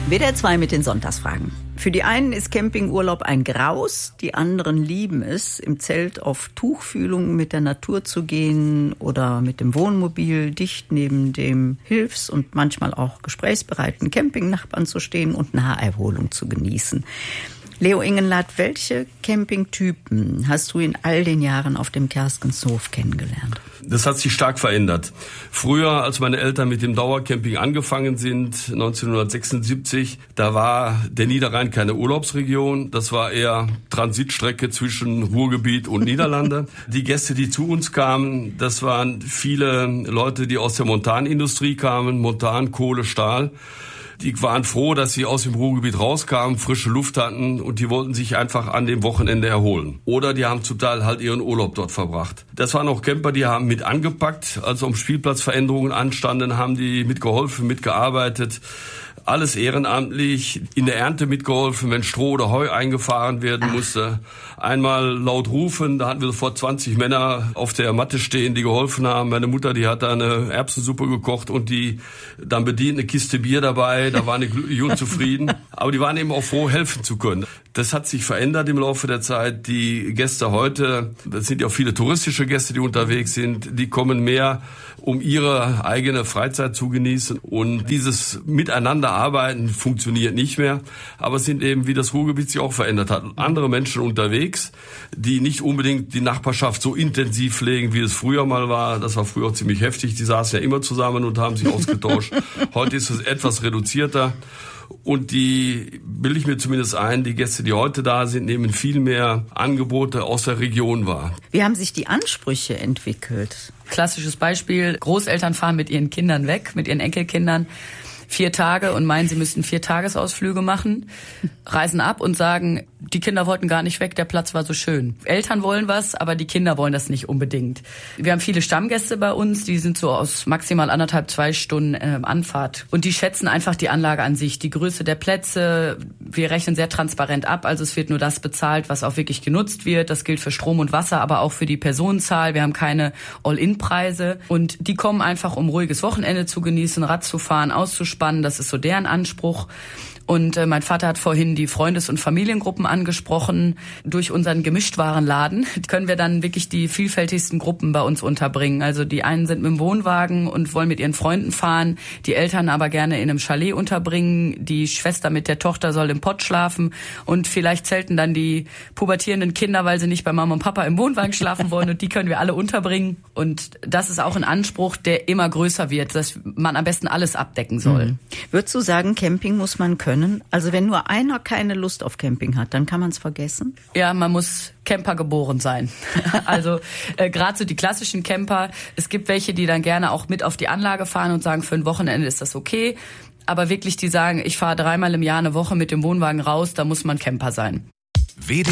WDR 2 mit den Sonntagsfragen. Für die einen ist Campingurlaub ein Graus, die anderen lieben es, im Zelt auf Tuchfühlung mit der Natur zu gehen oder mit dem Wohnmobil dicht neben dem hilfs- und manchmal auch gesprächsbereiten Campingnachbarn zu stehen und Naherholung zu genießen. Leo Ingenlath, welche Campingtypen hast du in all den Jahren auf dem Kerskenshof kennengelernt? Das hat sich stark verändert. Früher, als meine Eltern mit dem Dauercamping angefangen sind, 1976, da war der Niederrhein keine Urlaubsregion. Das war eher Transitstrecke zwischen Ruhrgebiet und Niederlande. Die Gäste, die zu uns kamen, das waren viele Leute, die aus der Montanindustrie kamen, Montan, Kohle, Stahl. Die waren froh, dass sie aus dem Ruhrgebiet rauskamen, frische Luft hatten und die wollten sich einfach an dem Wochenende erholen. Oder die haben zum Teil halt ihren Urlaub dort verbracht. Das waren auch Camper, die haben mit angepackt. Als um Spielplatzveränderungen anstanden, haben die mitgeholfen, mitgearbeitet. Alles ehrenamtlich, in der Ernte mitgeholfen, wenn Stroh oder Heu eingefahren werden musste. Einmal laut rufen, da hatten wir sofort 20 Männer auf der Matte stehen, die geholfen haben. Meine Mutter, die hat da eine Erbsensuppe gekocht und die dann bedient eine Kiste Bier dabei. Da waren die glücklich und zufrieden. Aber die waren eben auch froh, helfen zu können. Das hat sich verändert im Laufe der Zeit. Die Gäste heute, das sind ja auch viele touristische Gäste, die unterwegs sind, die kommen mehr, um ihre eigene Freizeit zu genießen. Und dieses Miteinanderarbeiten funktioniert nicht mehr. Aber es sind eben, wie das Ruhrgebiet sich auch verändert hat, andere Menschen unterwegs, die nicht unbedingt die Nachbarschaft so intensiv pflegen, wie es früher mal war. Das war früher auch ziemlich heftig. Die saßen ja immer zusammen und haben sich ausgetauscht. Heute ist es etwas reduzierter. Und die, bilde ich mir zumindest ein, die Gäste, die heute da sind, nehmen viel mehr Angebote aus der Region wahr. Wie haben sich die Ansprüche entwickelt? Klassisches Beispiel, Großeltern fahren mit ihren Kindern weg, mit ihren Enkelkindern, 4 Tage und meinen, sie müssten 4 Tagesausflüge machen, reisen ab und sagen, die Kinder wollten gar nicht weg, der Platz war so schön. Eltern wollen was, aber die Kinder wollen das nicht unbedingt. Wir haben viele Stammgäste bei uns, die sind so aus maximal 1,5-2 Stunden Anfahrt. Und die schätzen einfach die Anlage an sich, die Größe der Plätze. Wir rechnen sehr transparent ab, also es wird nur das bezahlt, was auch wirklich genutzt wird. Das gilt für Strom und Wasser, aber auch für die Personenzahl. Wir haben keine All-In-Preise. Und die kommen einfach, um ruhiges Wochenende zu genießen, Rad zu fahren, auszuspannen. Das ist so deren Anspruch. Und mein Vater hat vorhin die Freundes- und Familiengruppen angesprochen. Durch unseren Gemischtwarenladen können wir dann wirklich die vielfältigsten Gruppen bei uns unterbringen. Also die einen sind mit dem Wohnwagen und wollen mit ihren Freunden fahren, die Eltern aber gerne in einem Chalet unterbringen, die Schwester mit der Tochter soll im Pott schlafen und vielleicht zelten dann die pubertierenden Kinder, weil sie nicht bei Mama und Papa im Wohnwagen schlafen wollen und die können wir alle unterbringen. Und das ist auch ein Anspruch, der immer größer wird, dass man am besten alles abdecken soll. Würdest du sagen, Camping muss man können? Also wenn nur einer keine Lust auf Camping hat, dann kann man es vergessen? Ja, man muss Camper geboren sein. Also gerade so die klassischen Camper. Es gibt welche, die dann gerne auch mit auf die Anlage fahren und sagen, für ein Wochenende ist das okay. Aber wirklich, die sagen, ich fahre 3-mal im Jahr eine Woche mit dem Wohnwagen raus, da muss man Camper sein.